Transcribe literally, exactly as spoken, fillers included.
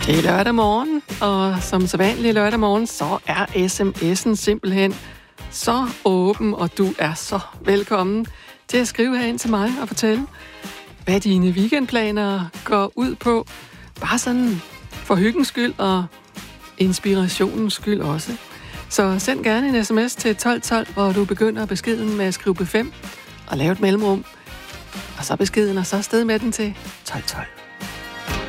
Det er lørdag morgen, og som så vanlig lørdag morgen, så er sms'en simpelthen så åben, og du er så velkommen til at skrive herind til mig og fortælle, hvad dine weekendplaner går ud på. Bare sådan for hyggens skyld og inspirationens skyld også. Så send gerne en sms til tolv tolv, hvor du begynder beskeden med at skrive B fem og lave et mellemrum. Og så beskeden, og så afsted med den til tolv tolv.